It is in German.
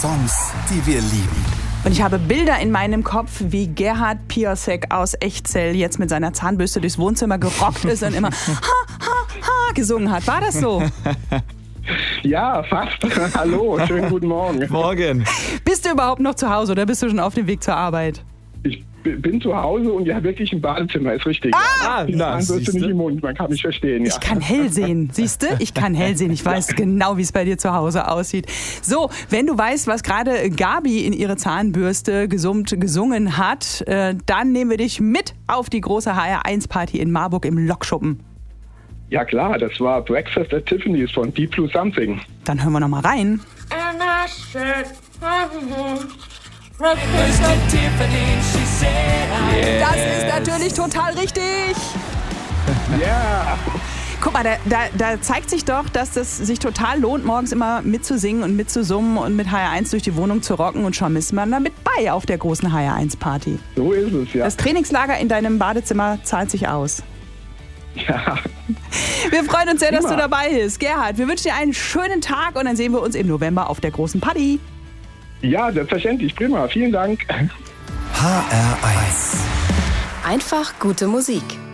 Songs, die wir lieben. Und ich habe Bilder in meinem Kopf, wie Gerhard Piasek aus Echzell jetzt mit seiner Zahnbürste durchs Wohnzimmer gerockt ist und immer ha, ha, ha gesungen hat. War das so? Ja, fast. Hallo, schönen guten Morgen. Morgen. Bist du überhaupt noch zu Hause oder bist du schon auf dem Weg zur Arbeit? Ich bin zu Hause und ja, wirklich im Badezimmer, ist richtig. Die Zahnbürste nicht im Mund, man kann mich verstehen. Ja. Ich kann hell sehen, siehst du? Ich kann hell sehen. Ich weiß genau, wie es bei dir zu Hause aussieht. So, wenn du weißt, was gerade Gabi in ihre Zahnbürste gesungen hat, dann nehmen wir dich mit auf die große HR1-Party in Marburg im Lokschuppen. Ja klar, das war Breakfast at Tiffany's von Deep Blue Something. Dann hören wir noch mal rein. And I said, breakfast at Tiffany's, she said, Das ist natürlich total richtig. Ja. Guck mal, da zeigt sich doch, dass das sich total lohnt, morgens immer mitzusingen und mitzusummen und mit HR1 durch die Wohnung zu rocken. Und schon ist man damit bei auf der großen HR1-Party. So ist es, ja. Das Trainingslager in deinem Badezimmer zahlt sich aus. Ja. Wir freuen uns sehr, dass du Prima. dabei bist. Gerhard, wir wünschen dir einen schönen Tag und dann sehen wir uns im November auf der großen Party. Ja, selbstverständlich, prima, vielen Dank. HR1. Einfach gute Musik.